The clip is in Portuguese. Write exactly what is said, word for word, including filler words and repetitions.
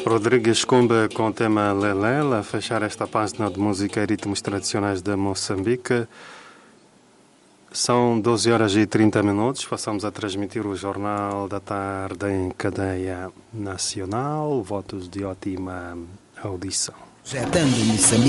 Rodrigues Cumba com o tema Lelela, a fechar esta página de música e ritmos tradicionais de Moçambique. São doze horas e trinta minutos, passamos a transmitir o Jornal da Tarde em cadeia nacional. Votos de ótima audição. Projetando Moçambique.